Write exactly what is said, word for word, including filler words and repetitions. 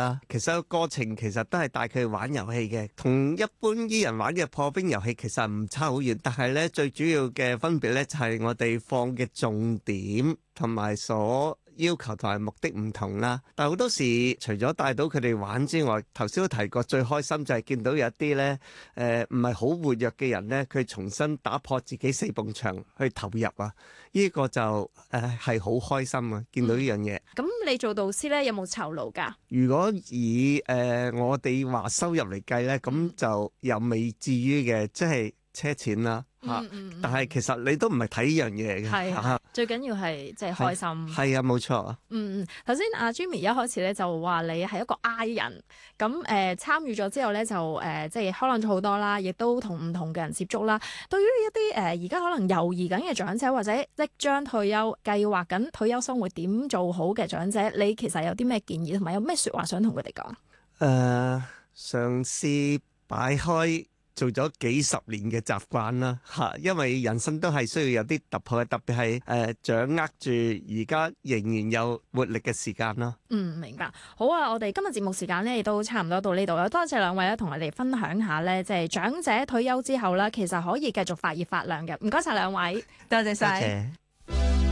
啦。其實個過程其實都係帶佢玩遊戲嘅，同一般啲人玩嘅破冰遊戲其實唔差好遠。但係咧最主要嘅分別咧就係我哋放嘅重點同埋所要求同埋目的唔同啦，但係好多時除咗帶到佢哋玩之外，頭先都提過最開心就係見到有一啲咧誒唔係好活躍嘅人咧，佢重新打破自己四埲牆去投入啊！呢、這個就誒係好開心啊！見到呢樣嘢。 咁、嗯、你做導師咧有冇酬勞㗎？ 如果以誒、呃、我哋話收入嚟計咧，咁就又未至於嘅，即係車錢啦。嚇！嗯嗯嗯，但係其實你都唔係睇呢樣嘢嘅， 係啊、 最緊要係即係開心。 係啊，冇錯。 嗯嗯，頭先阿 Jimmy 一開始咧就話你係一個 I 人，咁誒、呃、參與咗之後咧就誒、呃、即係開朗咗好多啦，亦都同唔同嘅人接觸啦。對於一啲誒而家可能猶豫緊嘅長者，或者即將退休、計劃緊退休生活點做好嘅長者，你其實有啲咩建議，同埋有咩説話想同佢哋講？誒、 呃，嘗試擺開做咗幾十年嘅習慣啦，嚇！因為人生都係需要有啲突破嘅，特別係誒、呃、掌握住而家仍然有活力嘅時間啦。 嗯，明白。好啊，我哋今日節目時間咧亦都差唔多到呢度啦。多謝兩位咧，同我哋分享下咧，即係長者退休之後咧，其實可以繼續發熱發亮嘅。唔該晒兩位，多謝晒。